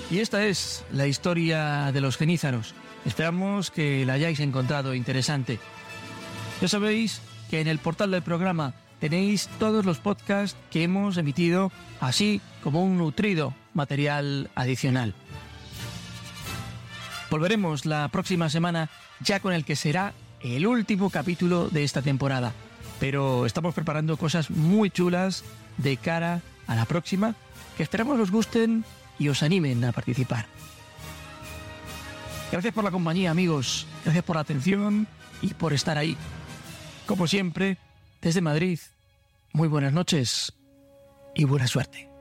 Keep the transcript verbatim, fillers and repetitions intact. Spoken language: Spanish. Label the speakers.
Speaker 1: Y esta es la historia de los genízaros. Esperamos que la hayáis encontrado interesante. Ya sabéis que en el portal del programa tenéis todos los podcasts que hemos emitido, así como un nutrido material adicional. Volveremos la próxima semana ya con el que será el último capítulo de esta temporada. Pero estamos preparando cosas muy chulas de cara a la próxima, que esperamos os gusten y os animen a participar. Gracias por la compañía, amigos. Gracias por la atención y por estar ahí. Como siempre, desde Madrid, muy buenas noches y buena suerte.